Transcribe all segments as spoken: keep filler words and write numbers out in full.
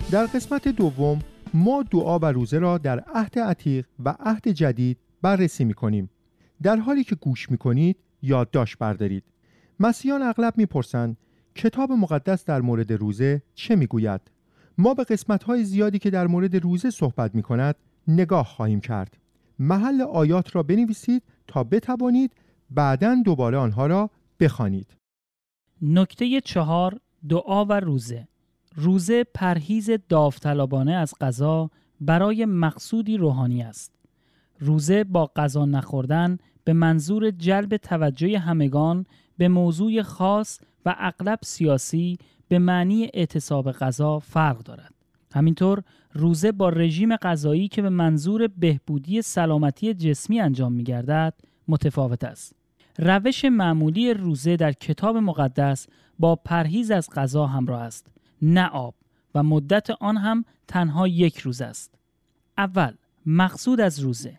در قسمت دوم ما دعا و روزه را در عهد عتیق و عهد جدید بررسی می‌کنیم. در حالی که گوش می‌کنید یادداشت بردارید. مسیحیان اغلب می‌پرسند کتاب مقدس در مورد روزه چه می‌گوید؟ ما به قسمت‌های زیادی که در مورد روزه صحبت می‌کند نگاه خواهیم کرد. محل آیات را بنویسید تا بتوانید بعداً دوباره آنها را بخوانید. نکته چهار، دعا و روزه. روزه پرهیز داوطلبانه از غذا برای مقصودی روحانی است. روزه با غذا نخوردن به منظور جلب توجه همگان به موضوع خاص و اغلب سیاسی به معنی اعتصاب غذا فرق دارد. همینطور روزه با رژیم غذایی که به منظور بهبودی سلامتی جسمی انجام می‌گردد متفاوت است. روش معمولی روزه در کتاب مقدس با پرهیز از غذا همراه است، نه آب، و مدت آن هم تنها یک روز است. اول، مقصود از روزه.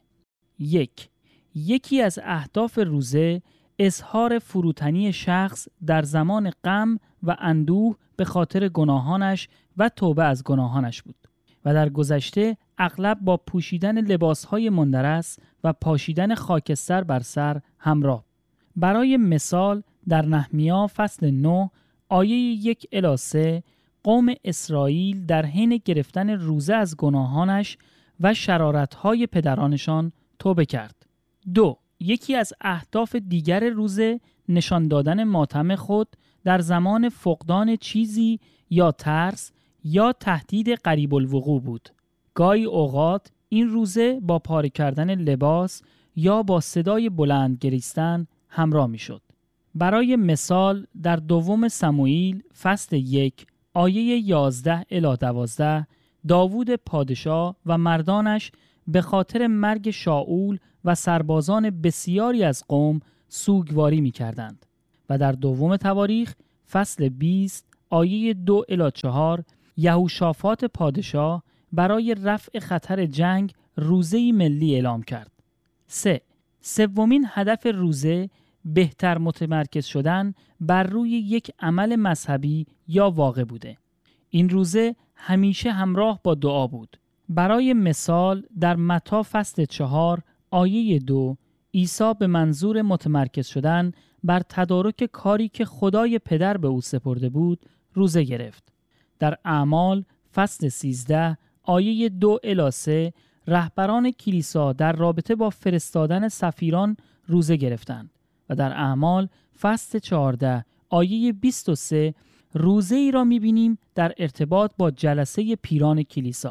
یک، یکی از اهداف روزه اظهار فروتنی شخص در زمان غم و اندوه به خاطر گناهانش و توبه از گناهانش بود و در گذشته اغلب با پوشیدن لباسهای مندرس و پاشیدن خاکستر بر سر همراه. برای مثال در نحمیا فصل نه آیه یک الی سه قوم اسرائیل در حین گرفتن روزه از گناهانش و شرارتهای پدرانشان توبه کرد. دو، یکی از اهداف دیگر روزه نشان دادن ماتم خود در زمان فقدان چیزی یا ترس یا تهدید قریب الوقوع بود. گاهی اوقات این روزه با پاره کردن لباس یا با صدای بلند گریستن همراه می شد. برای مثال در دوم سموئیل فصل یک آیه یازده الی دوازده داوود پادشاه و مردانش به خاطر مرگ شاول و سربازان بسیاری از قوم سوگواری می کردند و در دوم تواریخ فصل بیست آیه دو الی چهار یهوشافاط پادشاه برای رفع خطر جنگ روزه‌ای ملی اعلام کرد. سه، سومین هدف روزه بهتر متمرکز شدن بر روی یک عمل مذهبی یا واقع بوده. این روزه همیشه همراه با دعا بود. برای مثال در متی فصل چهار آیه دو عیسی به منظور متمرکز شدن بر تدارک کاری که خدای پدر به او سپرده بود روزه گرفت. در اعمال فصل سیزده آیه دو الی سه رهبران کلیسا در رابطه با فرستادن سفیران روزه گرفتند و در اعمال فصل چهارده آیه بیست و سه روزه ای را می‌بینیم در ارتباط با جلسه پیران کلیسا.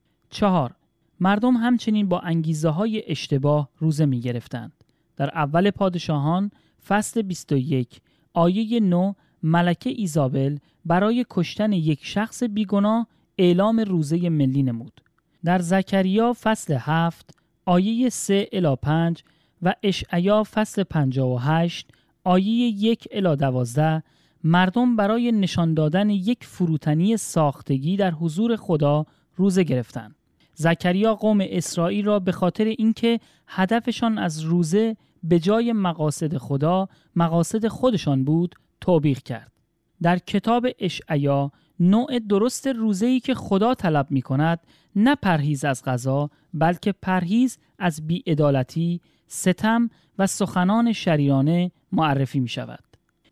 چهار، مردم همچنین با انگیزه های اشتباه روزه می گرفتند. در اول پادشاهان فصل بیست و یک آیه نه ملکه ایزابل برای کشتن یک شخص بیگناه اعلام روزه ملی نمود. در زکریا فصل هفت آیه سه الی پنج و اشعیا فصل پنجاه و هشت آیه یک الی دوازده مردم برای نشان دادن یک فروتنی ساختگی در حضور خدا روزه گرفتند. زکریا قوم اسرائیل را به خاطر اینکه هدفشان از روزه به جای مقاصد خدا مقاصد خودشان بود توبیخ کرد. در کتاب اشعیا نوع درست روزه‌ای که خدا طلب می‌کند نه پرهیز از غذا بلکه پرهیز از بی‌عدالتی، ستم و سخنان شریرانه معرفی می‌شود.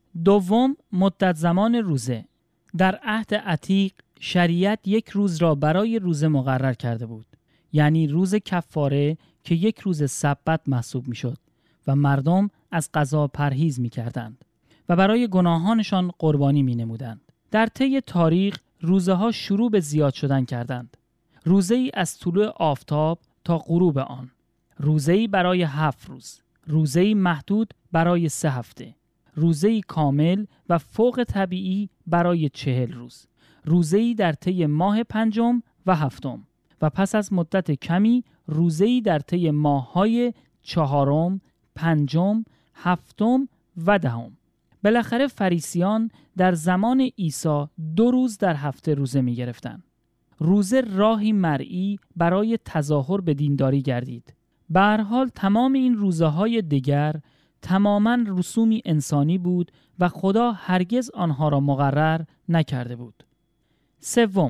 دوم، مدت زمان روزه. در عهد عتیق شریعت یک روز را برای روزه مقرر کرده بود، یعنی روز کفاره که یک روز سبت محسوب می‌شد و مردم از غذا پرهیز می‌کردند و برای گناهانشان قربانی می‌نمودند. در طی تاریخ روزه‌ها شروع به زیاد شدن کردند. روزه‌ای از طلوع آفتاب تا غروب آن، روزه‌ای برای هفت روز، روزه‌ای محدود برای سه هفته، روزه‌ای کامل و فوق طبیعی برای چهل روز، روزه‌ای در طی ماه پنجم و هفتم و پس از مدت کمی روزه‌ای در طی ماه‌های چهارم، پنجم، هفتم و دهم. بالاخره فریسیان در زمان عیسی دو روز در هفته روزه می گرفتند. روزه راهی مرئی برای تظاهر به دینداری گردید. به هر حال تمام این روزه‌های دیگر تماماً رسومی انسانی بود و خدا هرگز آنها را مقرر نکرده بود. سوم،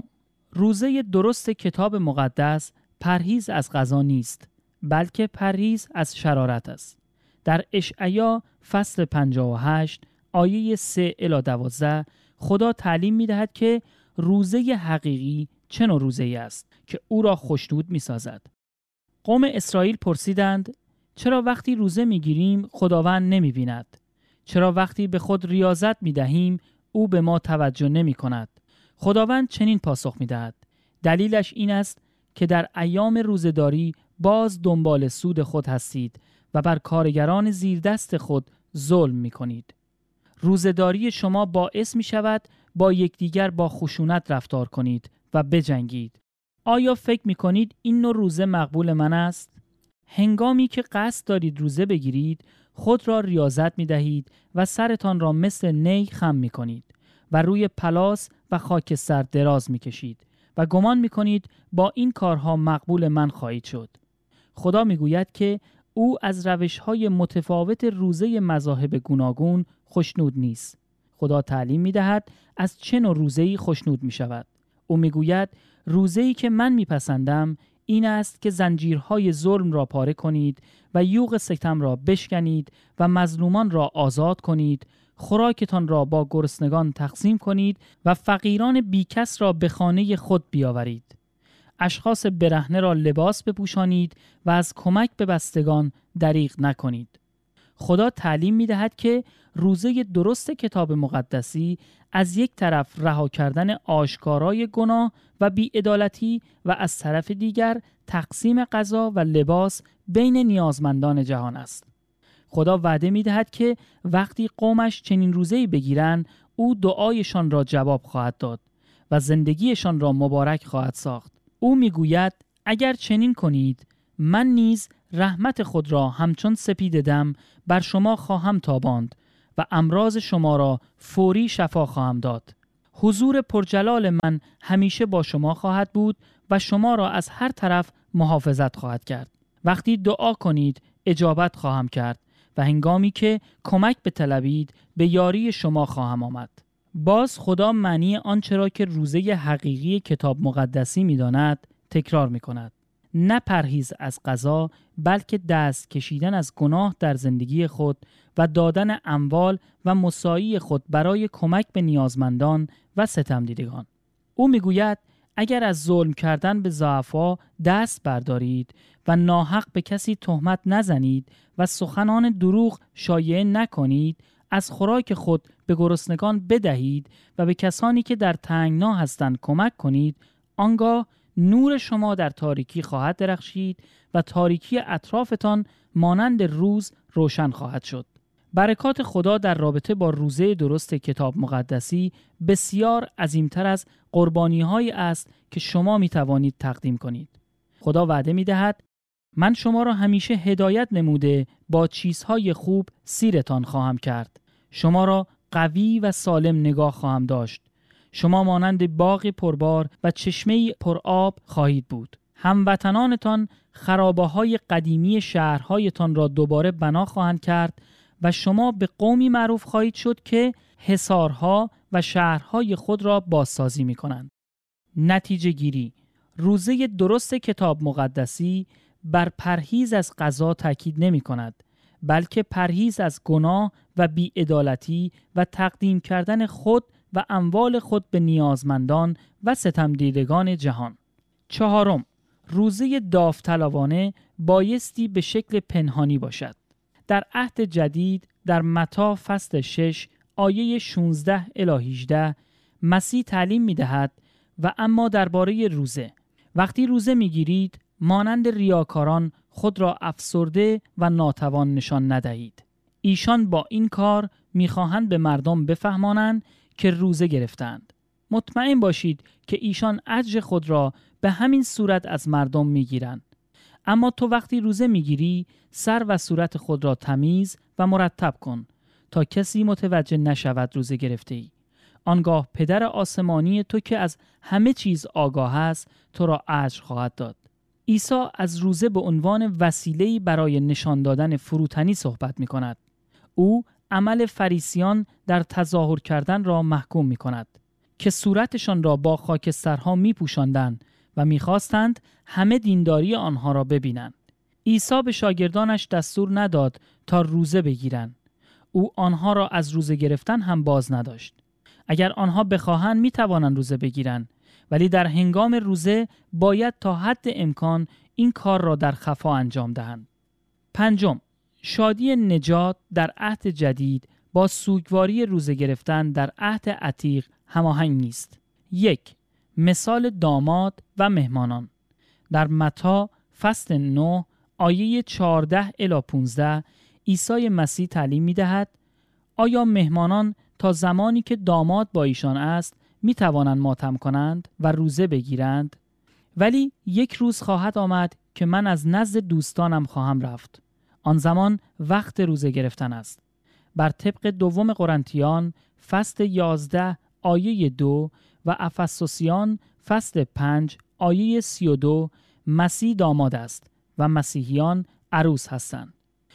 روزه درست کتاب مقدس پرهیز از غذا نیست، بلکه پرهیز از شرارت است. در اشعیا فصل پنجاه و هشت آیه سه الی دوازده خدا تعلیم می دهد که روزه حقیقی چه نوع روزه‌ای است که او را خوشنود می سازد. قوم اسرائیل پرسیدند چرا وقتی روزه می گیریم خداوند نمی بیند؟ چرا وقتی به خود ریاضت می دهیم او به ما توجه نمی کند؟ خداوند چنین پاسخ می دهد: دلیلش این است که در ایام روزه‌داری باز دنبال سود خود هستید و بر کارگران زیر دست خود ظلم می کنید. روزه‌داری شما باعث می شود با یکدیگر با خشونت رفتار کنید و بجنگید. آیا فکر می کنید این نوع روزه مقبول من است؟ هنگامی که قصد دارید روزه بگیرید، خود را ریاضت می دهید و سرتان را مثل نی خم می کنید و روی پلاس و خاکستر دراز می کشید و گمان می کنید با این کارها مقبول من خواهید شد. خدا می گوید که او از روش‌های متفاوت روزه مذاهب گوناگون خوشنود نیست. خدا تعلیم می دهد از چه نوع روزه‌ای خوشنود می شود. او می گوید روزه‌ای که من می پسندم این است که زنجیرهای ظلم را پاره کنید و یوغ ستم را بشکنید و مظلومان را آزاد کنید، خوراکتان را با گرسنگان تقسیم کنید و فقیران بیکس را به خانه خود بیاورید. اشخاص برهنه را لباس بپوشانید و از کمک به بستگان دریغ نکنید. خدا تعلیم می دهد که روزه درست کتاب مقدسی از یک طرف رها کردن آشکارای گناه و بی‌عدالتی و از طرف دیگر تقسیم غذا و لباس بین نیازمندان جهان است. خدا وعده می دهد که وقتی قومش چنین روزه‌ای بگیرند، او دعایشان را جواب خواهد داد و زندگیشان را مبارک خواهد ساخت. او می گوید اگر چنین کنید، من نیز رحمت خود را همچون سپید دم بر شما خواهم تاباند و امراض شما را فوری شفا خواهم داد. حضور پرجلال من همیشه با شما خواهد بود و شما را از هر طرف محافظت خواهد کرد. وقتی دعا کنید اجابت خواهم کرد و هنگامی که کمک بطلبید به یاری شما خواهم آمد. باز خدا معنی آنچه را که روزه حقیقی کتاب مقدسی می داند تکرار می کند. نه پرهیز از غذا، بلکه دست کشیدن از گناه در زندگی خود و دادن اموال و مساعی خود برای کمک به نیازمندان و ستمدیدگان. او میگوید اگر از ظلم کردن به ضعفا دست بردارید و ناحق به کسی تهمت نزنید و سخنان دروغ شایعه نکنید، از خوراک خود به گرسنگان بدهید و به کسانی که در تنگنا هستند کمک کنید، آنگاه نور شما در تاریکی خواهد درخشید و تاریکی اطرافتان مانند روز روشن خواهد شد. برکات خدا در رابطه با روزه درست کتاب مقدسی بسیار عظیمتر از قربانی‌هایی است که شما می توانید تقدیم کنید. خدا وعده می دهد من شما را همیشه هدایت نموده با چیزهای خوب سیرتان خواهم کرد. شما را قوی و سالم نگاه خواهم داشت. شما مانند باغ پربار و چشمه پرآب خواهید بود. هموطنانتان خرابه‌های قدیمی شهرهایتان را دوباره بنا خواهند کرد و شما به قومی معروف خواهید شد که حصارها و شهرهای خود را بازسازی می کنند. نتیجه گیری: روزه درست کتاب مقدسی بر پرهیز از غذا تاکید نمی کند، بلکه پرهیز از گناه و بی‌عدالتی و تقدیم کردن خود و اموال خود به نیازمندان و ستمدیدگان جهان. چهارم، روزه داوطلبانه بایستی به شکل پنهانی باشد. در عهد جدید در متی فصل شش آیه شانزده الی هجده مسیح تعلیم می دهد و اما درباره روزه: وقتی روزه می گیرید مانند ریاکاران خود را افسرده و ناتوان نشان ندهید. ایشان با این کار می خواهند به مردم بفهمانند که روزه گرفتند. مطمئن باشید که ایشان اجر خود را به همین صورت از مردم می گیرند. اما تو وقتی روزه می گیری سر و صورت خود را تمیز و مرتب کن تا کسی متوجه نشود روزه گرفته ای. آنگاه پدر آسمانی تو که از همه چیز آگاه است تو را اجر خواهد داد. عیسی از روزه به عنوان وسیله‌ای برای نشان دادن فروتنی صحبت می کند. او عمل فریسیان در تظاهر کردن را محکوم می کند. که صورتشان را با خاکسترها می پوشاندند و می خواستند همه دینداری آنها را ببینند. عیسی به شاگردانش دستور نداد تا روزه بگیرند. او آنها را از روزه گرفتن هم باز نداشت. اگر آنها بخواهند می توانند روزه بگیرند، ولی در هنگام روزه باید تا حد امکان این کار را در خفا انجام دهند. پنجم، شادی نجات در عهد جدید با سوگواری روزه گرفتن در عهد عتیق هماهنگ نیست. یک، مثال داماد و مهمانان. در متی فصل نه آیه چهارده الی پانزده عیسی مسیح تعلیم می دهد آیا مهمانان تا زمانی که داماد با ایشان است می توانند ماتم کنند و روزه بگیرند؟ ولی یک روز خواهد آمد که من از نزد دوستانم خواهم رفت. آن زمان وقت روزه گرفتن است. بر طبق دوم قرنتیان فصل یازده آیه دو و افسوسیان فصل پنج آیه سی و دو مسیح داماد است و مسیحیان عروس هستند.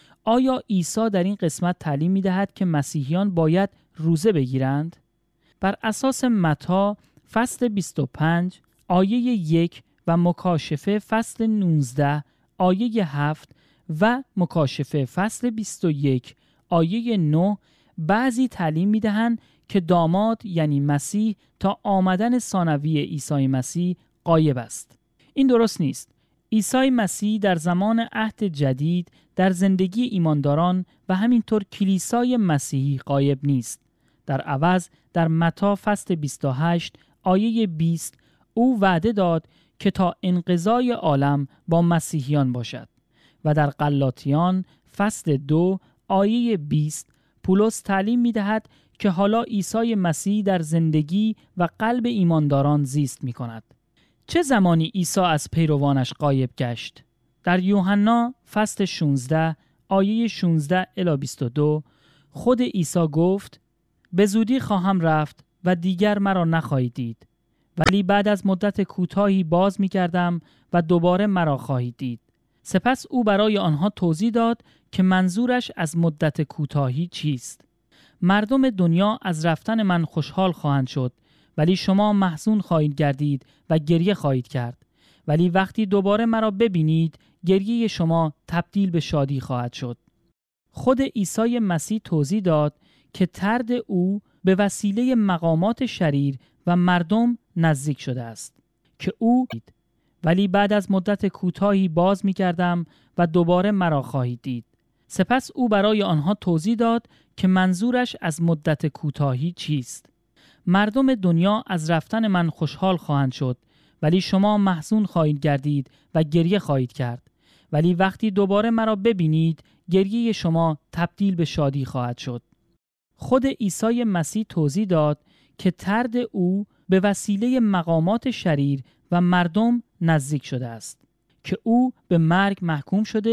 آیا عیسی در این قسمت تعلیم می دهد که مسیحیان باید روزه بگیرند؟ بر اساس متی فصل بیست و پنج آیه یک و مکاشفه فصل نوزده آیه هفت و مکاشفه فصل بیست و یک آیه نه بعضی تعلیم می دهند که داماد یعنی مسیح تا آمدن ثانوی عیسی مسیح غایب است. این درست نیست. عیسی مسیح در زمان عهد جدید در زندگی ایمانداران و همینطور کلیسای مسیحی غایب نیست. در عوض در متی فصل بیست و هشت آیه بیست او وعده داد که تا انقضای عالم با مسیحیان باشد و در غلاطیان فصل دو آیه بیست پولس تعلیم می دهد که حالا عیسی مسیح در زندگی و قلب ایمانداران زیست می کند. چه زمانی عیسی از پیروانش غایب گشت؟ در یوحنا فصل شانزده آیه شانزده الی بیست و دو خود عیسی گفت به زودی خواهم رفت و دیگر مرا نخواهید دید، ولی بعد از مدت کوتاهی باز می کردم و دوباره مرا خواهید دید. سپس او برای آنها توضیح داد که منظورش از مدت کوتاهی چیست. مردم دنیا از رفتن من خوشحال خواهند شد، ولی شما محزون خواهید گردید و گریه خواهید کرد. ولی وقتی دوباره مرا ببینید، گریه شما تبدیل به شادی خواهد شد. خود عیسی مسیح توضیح داد که طرد او به وسیله مقامات شریر و مردم نزدیک شده است که او ولی بعد از مدت کوتاهی باز می کردم و دوباره مرا خواهید دید. سپس او برای آنها توضیح داد که منظورش از مدت کوتاهی چیست. مردم دنیا از رفتن من خوشحال خواهند شد، ولی شما محزون خواهید گردید و گریه خواهید کرد. ولی وقتی دوباره مرا ببینید، گریه شما تبدیل به شادی خواهد شد. خود عیسی مسیح توضیح داد که طرد او به وسیله مقامات شریر و مردم نزدیک شده است که او به مرگ محکوم شده